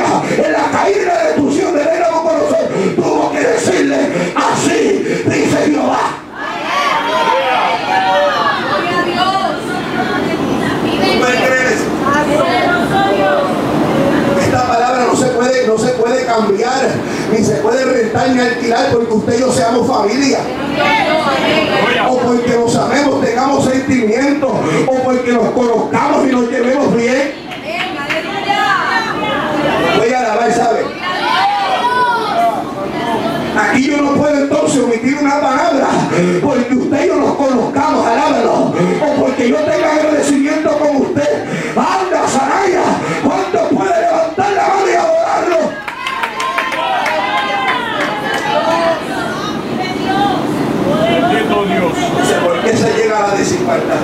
aleluya, en la caída y la destrucción de Nabucodonosor, tuvo que decirle: así dice Jehová. Esta palabra no se puede cambiar, ni se puede rentar ni alquilar, porque usted y yo seamos familia, o porque nos amemos, tengamos sentimientos, o porque nos conozcamos y nos llevemos bien. Voy a alabar, ¿sabe? Aquí yo no puedo entonces omitir una palabra porque usted y yo nos conozcamos, alábalo, o porque yo tenga agradecimiento con usted. Anda, Saraya, ¿cuánto puede levantar la mano y adorarlo? ¿Por qué se llega a la desigualdad?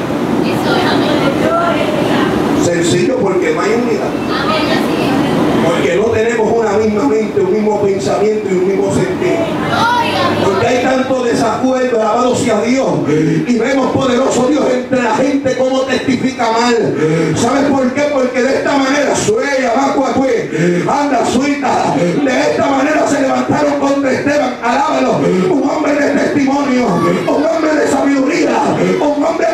Sencillo, porque no hay unidad. Porque no tenemos una misma mente, un mismo pensamiento y un mismo sentido. Porque hay tanto desacuerdo, alabado sea Dios. Y vemos, poderoso Dios, entre la gente cómo testifica mal. ¿Sabes por qué? Porque de esta manera, anda suita, de esta manera se levantaron contra Esteban, alábalo, un hombre de testimonio, un hombre de sabiduría, un hombre